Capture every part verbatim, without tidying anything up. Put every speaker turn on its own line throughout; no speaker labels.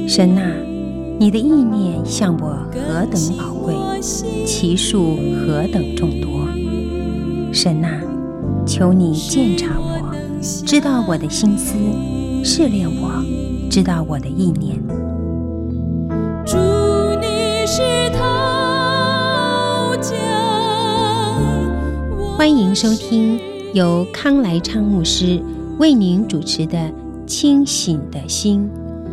神啊，你的意念向我何等宝贵，其数何等众多。神啊，求你鉴察我，知道我的心思，试炼我，知道我的意念。
主，你是陶匠。
欢迎收听由康来昌牧师为您主持的《清醒的心》。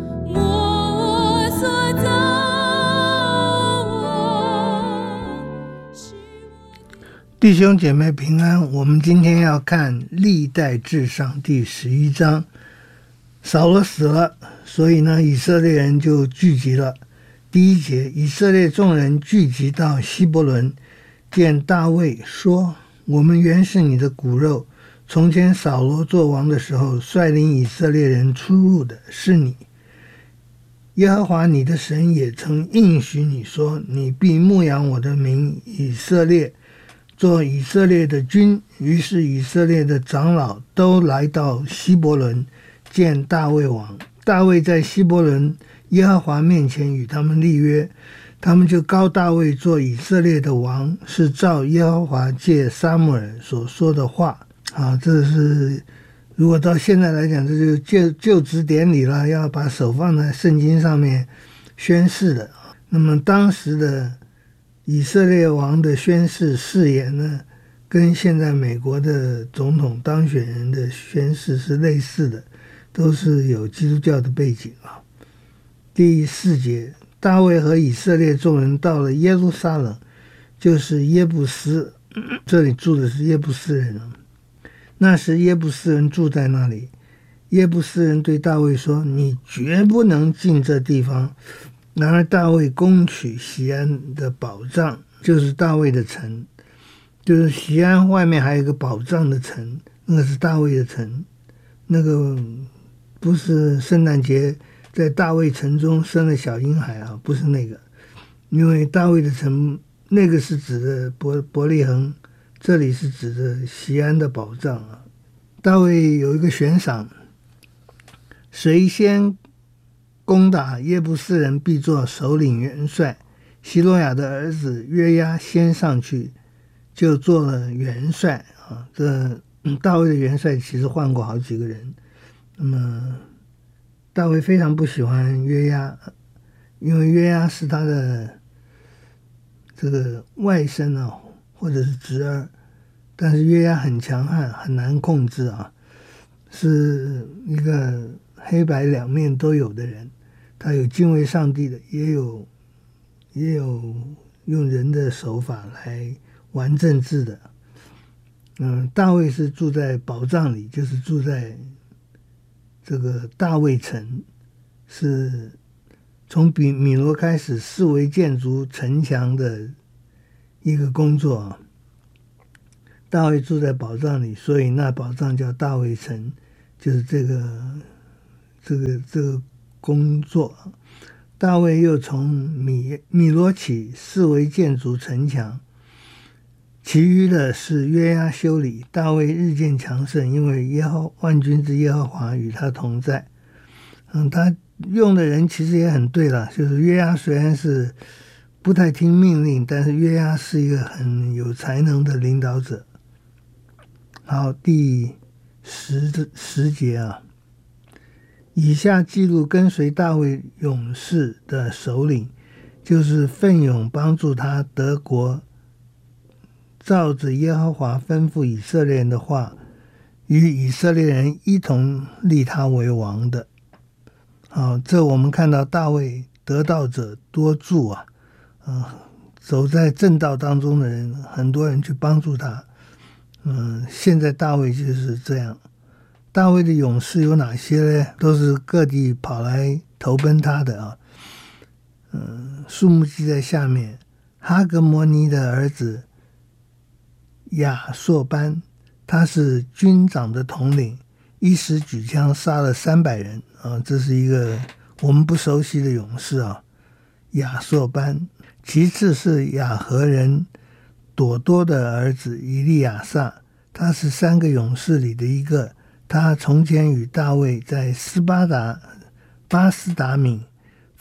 弟兄姐妹平安，我们今天要看历代志上第十一章。扫罗死了，所以呢，以色列人就聚集了。第一节，以色列众人聚集到希伯伦，见大卫说：我们原是你的骨肉，从前扫罗做王的时候，率领以色列人出入的是你。耶和华你的神也曾应许你说，你必牧养我的民以色列，做以色列的君。于是以色列的长老都来到希伯伦见大卫王。大卫在希伯伦耶和华面前与他们立约，他们就膏大卫做以色列的王，是照耶和华借撒母耳所说的话。啊，这是如果到现在来讲，这就就就职典礼了，要把手放在圣经上面宣誓的。那么当时的以色列王的宣誓誓言呢，跟现在美国的总统当选人的宣誓是类似的，都是有基督教的背景啊。第四节，大卫和以色列众人到了耶路撒冷，就是耶布斯，这里住的是耶布斯人啊。那时耶布斯人住在那里，耶布斯人对大卫说：你绝不能进这地方。然而大卫攻取锡安的保障，就是大卫的城，就是锡安外面还有一个保障的城，那个是大卫的城。那个不是圣诞节在大卫城中生了小婴孩啊，不是那个，因为大卫的城那个是指的伯伯利恒，这里是指的锡安的保障啊。大卫有一个悬赏，谁先攻打耶布斯人，必做首领元帅。希罗亚的儿子约押先上去，就做了元帅啊。这、嗯、大卫的元帅其实换过好几个人。那么大卫非常不喜欢约押，因为约押是他的这个外甥啊，或者是侄儿。但是约押很强悍，很难控制啊，是一个黑白两面都有的人。他有敬畏上帝的，也有也有用人的手法来玩政治的。嗯，大卫是住在保障里，就是住在这个大卫城，是从比米罗开始视为建筑城墙的一个工作啊。大卫住在保障里，所以那保障叫大卫城，就是这个这个这个工作。大卫又从米米罗起视为建筑城墙，其余的是约押修理。大卫日渐强盛，因为耶和万军之耶和华与他同在。嗯，他用的人其实也很对了，就是约押虽然是不太听命令，但是约押是一个很有才能的领导者。好，第十十节啊，以下记录跟随大卫勇士的首领，就是奋勇帮助他得国，照着耶和华吩咐以色列人的话，与以色列人一同立他为王的。好，这我们看到大卫得道者多助啊，呃、走在正道当中的人，很多人去帮助他。嗯，现在大卫就是这样。大卫的勇士有哪些呢？都是各地跑来投奔他的啊。嗯，数目记在下面。哈格摩尼的儿子亚朔班，他是军长的统领，一时举枪杀了三百人啊。这是一个我们不熟悉的勇士啊，亚朔班。其次是亚何人朵多的儿子以利亚撒，他是三个勇士里的一个。他从前与大卫在斯巴达巴斯达米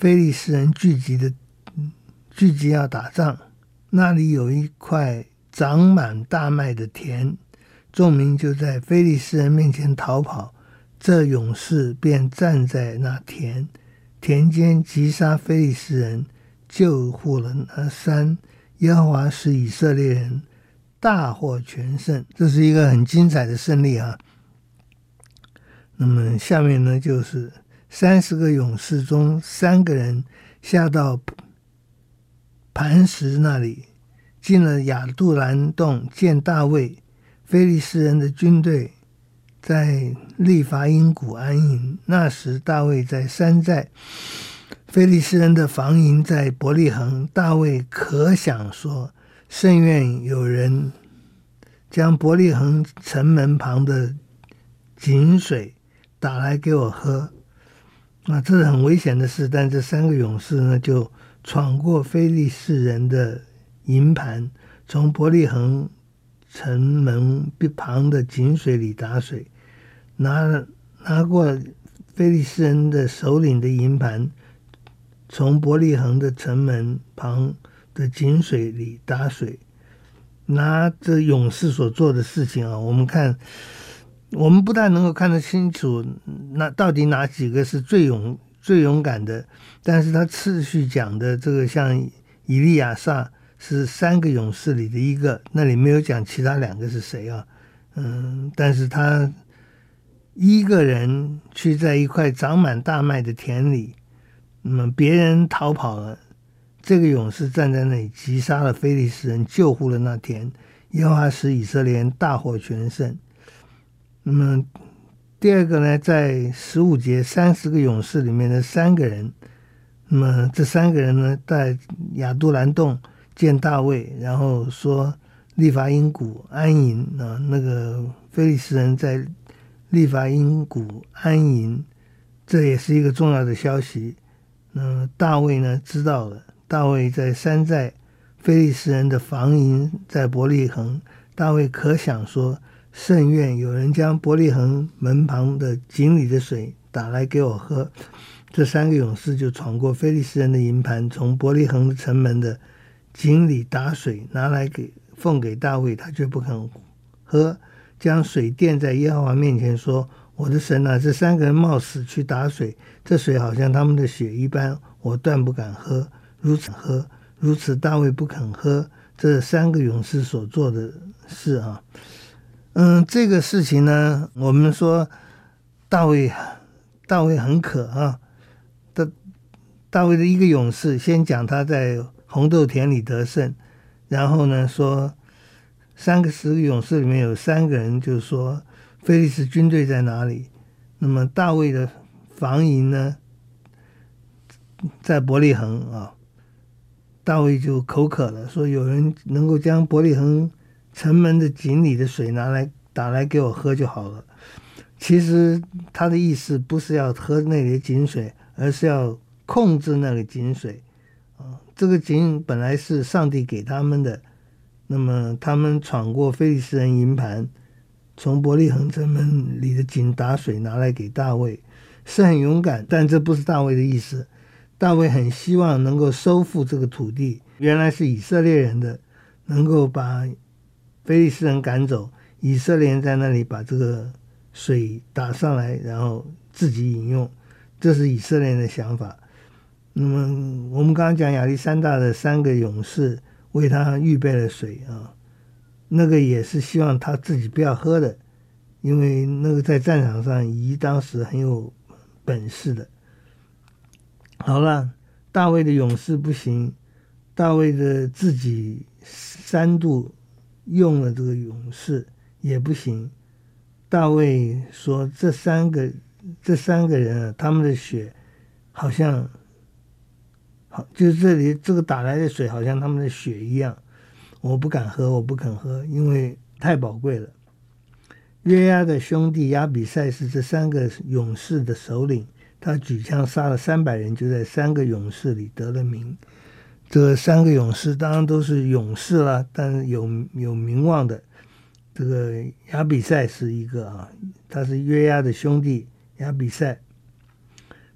非利士人聚集的聚集要打仗，那里有一块长满大麦的田，众民就在非利士人面前逃跑，这勇士便站在那田田间击杀非利士人，救护了那山。耶和华使以色列人大获全胜，这是一个很精彩的胜利啊。那么下面呢，就是三十个勇士中三个人下到磐石那里，进了亚杜兰洞，见大卫。非利士人的军队在利伐因谷安营，那时大卫在山寨，非利士人的防营在伯利恒。大卫可想说，甚愿有人将伯利恒城门旁的井水打来给我喝。啊，这是很危险的事，但这三个勇士呢，就闯过非利士人的营盘，从伯利恒城门旁的井水里打水，拿拿过非利士人的首领的营盘，从伯利恒的城门旁的井水里打水。拿着勇士所做的事情啊，我们看，我们不但能够看得清楚那到底哪几个是最勇最勇敢的，但是他次序讲的这个像以利亚撒是三个勇士里的一个，那里没有讲其他两个是谁啊？嗯，但是他一个人去在一块长满大麦的田里，那么别人逃跑了，这个勇士站在那里击杀了非利士人，救护了那田。耶和华使以色列人大获全胜。那么第二个呢，在十五节三十个勇士里面的三个人，那么这三个人呢，在亚杜兰洞见大卫，然后说利伐因谷安营啊，那个非利士人在利伐因谷安营，这也是一个重要的消息。那大卫呢知道了，大卫在山寨非利士人的防营在伯利恒，大卫可想说，甚愿有人将伯利恒门旁的井里的水打来给我喝。这三个勇士就闯过非利士人的营盘，从伯利恒的城门的井里打水，拿来给奉给大卫，他却不肯喝，将水垫在耶和华面前说，我的神啊，这三个人冒死去打水，这水好像他们的血一般，我断不敢喝。如此喝，如此大卫不肯喝这三个勇士所做的事啊。嗯，这个事情呢，我们说大卫大卫很渴啊。大大卫的一个勇士，先讲他在红豆田里得胜，然后呢说三个十个勇士里面有三个人就说非利士军队在哪里。那么大卫的防营呢在伯利恒啊，大卫就口渴了，说有人能够将伯利恒城门的井里的水拿来打来给我喝就好了。其实他的意思不是要喝那里的井水，而是要控制那个井水啊。这个井本来是上帝给他们的，那么他们闯过非利士人营盘，从伯利恒城门里的井打水拿来给大卫，是很勇敢，但这不是大卫的意思。大卫很希望能够收复这个土地，原来是以色列人的，能够把非利士人赶走，以色列人在那里把这个水打上来，然后自己饮用，这是以色列人的想法。那么我们刚刚讲亚历山大的三个勇士为他预备了水啊，那个也是希望他自己不要喝的，因为那个在战场上以当时很有本事的。好了，大卫的勇士不行，大卫的自己三度用了这个勇士也不行。大卫说这三个这三个人啊，他们的血好像好，就是这里这个打来的水好像他们的血一样，我不敢喝，我不肯喝，因为太宝贵了。约押的兄弟亚比赛是这三个勇士的首领，他举枪杀了三百人，就在三个勇士里得了名。这三个勇士当然都是勇士了，但是有有名望的。这个亚比赛是一个啊，他是约押的兄弟亚比赛，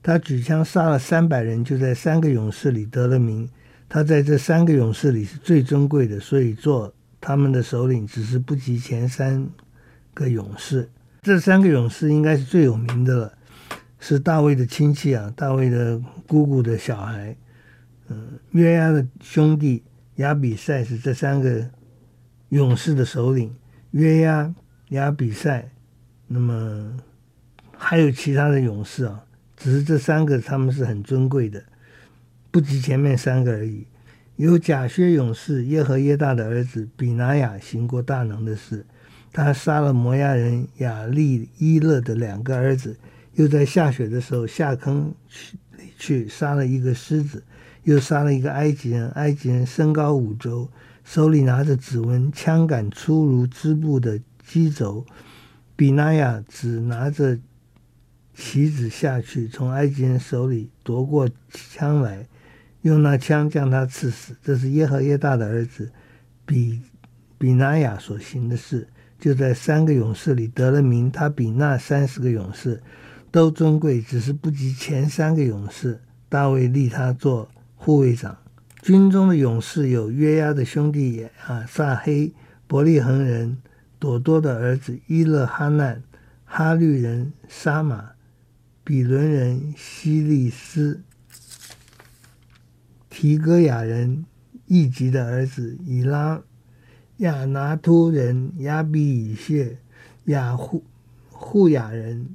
他举枪杀了三百人，就在三个勇士里得了名。他在这三个勇士里是最尊贵的，所以做他们的首领只是不及前三个勇士。这三个勇士应该是最有名的了，是大卫的亲戚啊，大卫的姑姑的小孩。嗯，约押的兄弟亚比赛是这三个勇士的首领，约押、亚比赛，那么还有其他的勇士啊，只是这三个他们是很尊贵的，不及前面三个而已。有甲薛勇士耶和耶大的儿子比拿雅行过大能的事，他杀了摩押人亚利伊勒的两个儿子，又在下雪的时候下坑里去杀了一个狮子，又杀了一个埃及人，埃及人身高五肘，手里拿着指纹，枪杆粗如织布的机轴。比拿雅只拿着旗子下去，从埃及人手里夺过枪来，用那枪将他刺死。这是耶和耶大的儿子比比拿雅所行的事，就在三个勇士里得了名。他比那三十个勇士都尊贵，只是不及前三个勇士。大卫立他做护卫长。军中的勇士有约押的兄弟亚撒黑、伯利恒人朵多的儿子伊勒哈难、哈律人沙马、比伦人希利斯、提戈雅人易吉的儿子以拉、亚拿突人亚比以谢、亚户户雅人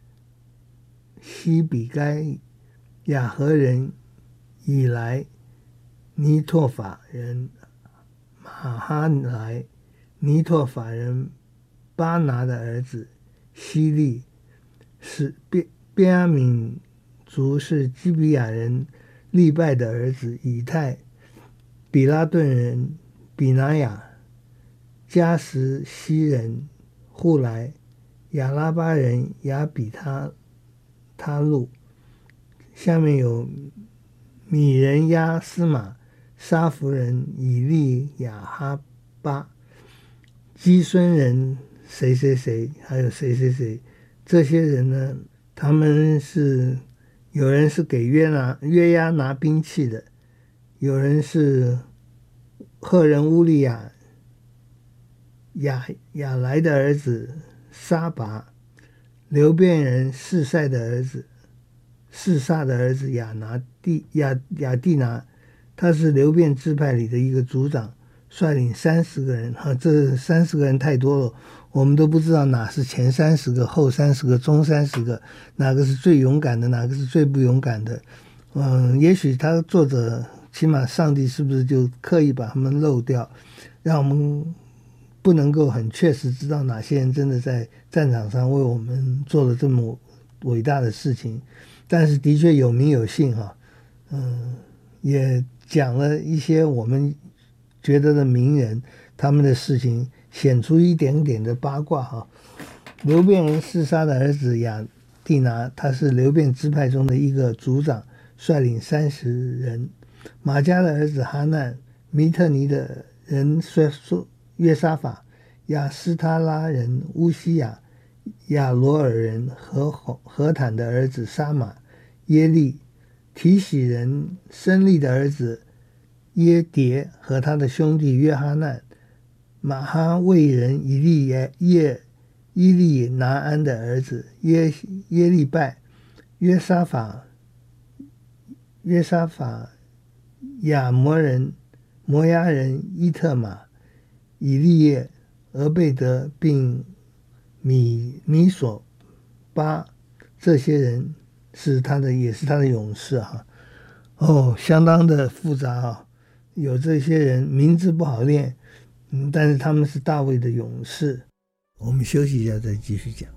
西比该、亚和人以来、尼托法人马哈莱、尼托法人巴拿的儿子希利，是便便雅悯族是基比亚人利拜的儿子以太、比拉顿人比拿雅、加什西人户来、亚拉巴人亚比他他路。下面有米人亚斯玛、沙弗人以利亚哈巴、基孙人谁谁谁，还有谁谁谁。这些人呢，他们是有人是给约拿约押拿兵器的，有人是赫人乌利亚亚亚来的儿子沙拔，流便人示赛的儿子示撒的儿子亚拿蒂亚亚蒂拿，他是流便支派里的一个族长，率领三十个人。哈，这三十个人太多了，我们都不知道哪是前三十个、后三十个、中三十个，哪个是最勇敢的，哪个是最不勇敢的。嗯，也许他作者起码上帝是不是就刻意把他们漏掉，让我们不能够很确实知道哪些人真的在战场上为我们做了这么伟大的事情。但是的确有名有姓哈，嗯，也讲了一些我们觉得的名人他们的事情，显出一点点的八卦哈。流便人示撒的儿子亚蒂拿，他是流便支派中的一个族长，率领三十人。马加的儿子哈难、米特尼的人约沙法、亚斯他拉人乌西亚、亚罗尔人和何坦的儿子沙马、耶利、提喜人申利的儿子耶迭和他的兄弟约哈难、马哈卫人以利耶耶伊利拿安的儿子耶耶利拜、约沙法约沙法亚摩人摩押人伊特玛、以利耶、俄贝德并米米索巴，这些人是他的，也是他的勇士哈。哦，相当的复杂哈，有这些人名字不好念，嗯，但是他们是大卫的勇士。我们休息一下再继续讲。